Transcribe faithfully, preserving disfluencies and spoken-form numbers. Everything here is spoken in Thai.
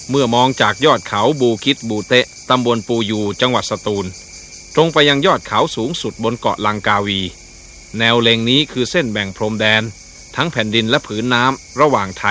เมื่อมองจากยอดเขาบูคิดบูเตะตำบลปูยูจังหวัดสตูลตรงไปยังยอดเขาสูงสุดบนเกาะลังกาวีแนวเล็งนี้คือเส้นแบ่งพรมแดนทั้งแผ่นดินและผืนน้ำระหว่างไทย